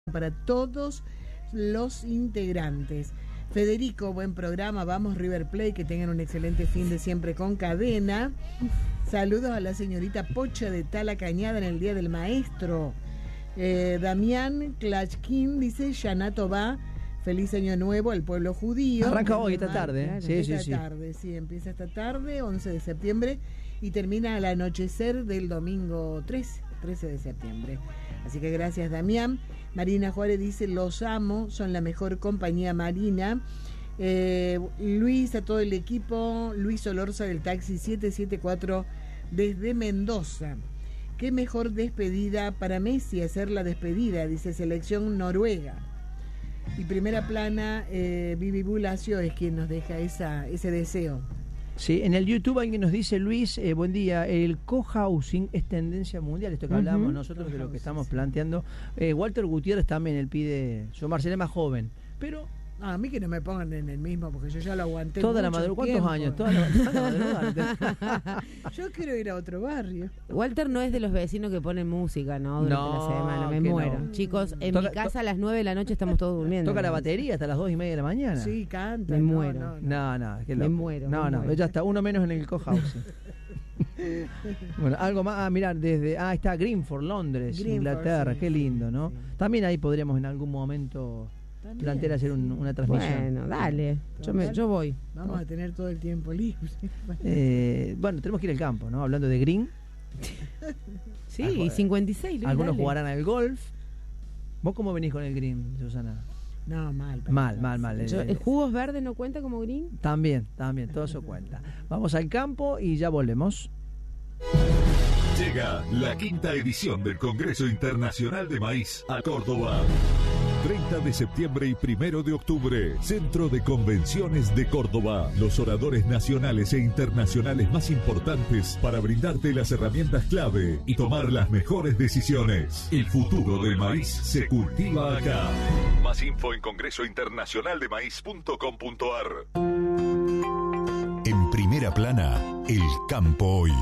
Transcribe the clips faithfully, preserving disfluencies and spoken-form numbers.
para todos los integrantes. Federico, buen programa, vamos River Plate, que tengan un excelente fin de siempre con cadena. Saludos a la señorita Pocha de Tala Cañada en el Día del Maestro. Eh, Damián Klachkin dice, Shana Tová, feliz año nuevo al pueblo judío. Arranca hoy, esta tarde. Claro, sí, esta sí, sí. tarde, sí, empieza esta tarde, once de septiembre, y termina al anochecer del domingo trece de septiembre. Así que gracias, Damián. Marina Juárez dice, los amo, son la mejor compañía marina. Eh, Luis, a todo el equipo, Luis Olorza del taxi siete siete cuatro desde Mendoza. Qué mejor despedida para Messi, hacer la despedida, dice selección Noruega. Y primera plana, eh, Vivi Bulacio es quien nos deja esa, ese deseo. Sí, en el YouTube alguien nos dice, Luis, eh, buen día, el cohousing es tendencia mundial, esto que uh-huh. hablamos nosotros de lo que estamos sí. planteando. Eh, Walter Gutiérrez también, él pide, yo Marcelo es más joven, pero... Ah, a mí que no me pongan en el mismo, porque yo ya lo aguanté toda mucho la madrugada. ¿Cuántos tiempo. años? Toda la, toda la madrugada. Yo quiero ir a otro barrio. Walter no es de los vecinos que ponen música, ¿no? Durante no, la semana, me muero. No. Chicos, en toca, mi casa a las nueve de la noche estamos todos durmiendo. Toca la batería hasta las dos y media de la mañana. Sí, canta. Me no, muero. No, no, no, no es que me lo, muero. No, me no, muero. ya está, uno menos en el cohousing. Bueno, algo más, ah, mirar, desde, ah, está Greenford, Londres, Greenford, Inglaterra, sí, qué lindo, ¿no? Sí. También ahí podríamos en algún momento... También, plantear hacer un, una transmisión. Bueno, dale, yo, me, yo voy. Vamos a tener todo el tiempo libre. eh, bueno, tenemos que ir al campo, ¿no? Hablando de green. Sí, y cincuenta y seis. Luis, algunos dale. jugarán al golf. ¿Vos cómo venís con el green, Susana? No, mal. Mal, mal, mal. Yo, ¿El jugos verdes no cuenta como green? También, también, todo eso cuenta. Vamos al campo y ya volvemos. Llega la quinta edición del Congreso Internacional de Maíz a Córdoba. treinta de septiembre y primero de octubre, Centro de Convenciones de Córdoba. Los oradores nacionales e internacionales más importantes para brindarte las herramientas clave y tomar las mejores decisiones. El futuro del maíz se cultiva acá. Más info en congreso internacional de maíz punto com punto a r. En primera plana, el campo hoy.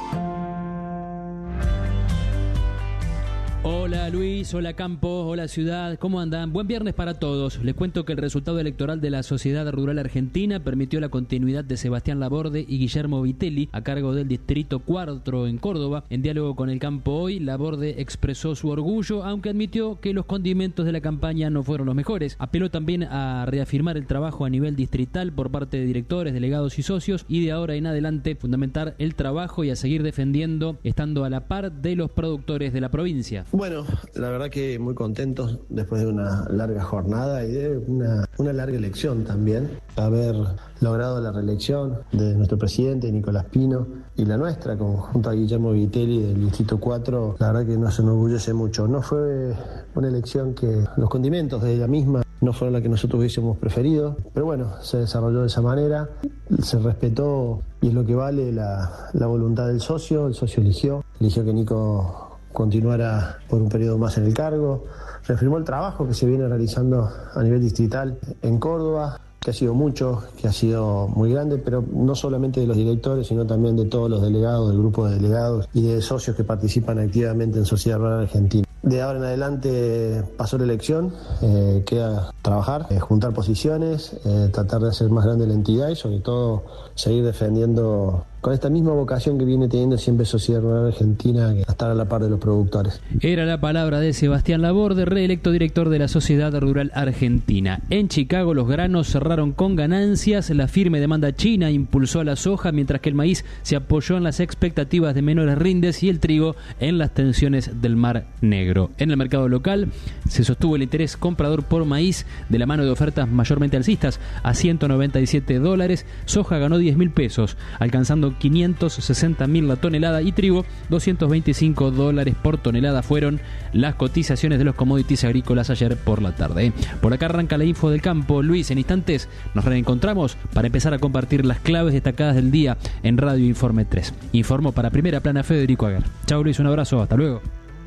Hola Luis, hola Campo, hola Ciudad, ¿cómo andan? Buen viernes para todos. Les cuento que el resultado electoral de la Sociedad Rural Argentina permitió la continuidad de Sebastián Laborde y Guillermo Vitelli a cargo del Distrito Cuatro en Córdoba. En diálogo con el Campo Hoy, Laborde expresó su orgullo, aunque admitió que los condimentos de la campaña no fueron los mejores. Apeló también a reafirmar el trabajo a nivel distrital por parte de directores, delegados y socios, y de ahora en adelante fundamentar el trabajo y a seguir defendiendo, estando a la par de los productores de la provincia. Bueno, la verdad que muy contentos después de una larga jornada y de una, una larga elección también. Haber logrado la reelección de nuestro presidente Nicolás Pino y la nuestra, con, junto a Guillermo Vitelli del Distrito Cuatro, la verdad que nos enorgullece mucho. No fue una elección que los condimentos de la misma no fueron la que nosotros hubiésemos preferido, pero bueno, se desarrolló de esa manera, se respetó y es lo que vale la, la voluntad del socio. El socio eligió, eligió que Nico continuara por un periodo más en el cargo, reafirmó el trabajo que se viene realizando a nivel distrital en Córdoba, que ha sido mucho, que ha sido muy grande, pero no solamente de los directores, sino también de todos los delegados, del grupo de delegados y de socios que participan activamente en Sociedad Rural Argentina. De ahora en adelante pasó la elección, eh, queda trabajar, eh, juntar posiciones, eh, tratar de hacer más grande la entidad y sobre todo seguir defendiendo con esta misma vocación que viene teniendo siempre Sociedad Rural Argentina, que estar a la par de los productores. Era la palabra de Sebastián Laborde, reelecto director de la Sociedad Rural Argentina. En Chicago los granos cerraron con ganancias, la firme demanda china impulsó a la soja, mientras que el maíz se apoyó en las expectativas de menores rindes y el trigo en las tensiones del Mar Negro. En el mercado local se sostuvo el interés comprador por maíz de la mano de ofertas mayormente alcistas a ciento noventa y siete dólares, soja ganó diez mil pesos, alcanzando quinientos sesenta mil la tonelada, y trigo doscientos veinticinco dólares por tonelada fueron las cotizaciones de los commodities agrícolas ayer por la tarde. Por acá arranca la info del campo. Luis, en instantes nos reencontramos para empezar a compartir las claves destacadas del día en Radio Informe tres. Informo para Primera Plana Federico Aguer. Chau Luis, un abrazo, hasta luego.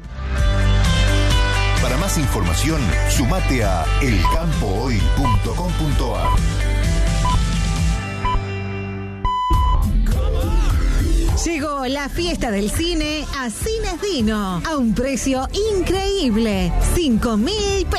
Para más información, sumate a el campo hoy punto com punto a r. Llegó la fiesta del cine a Cines Dino a un precio increíble, cinco mil pesos.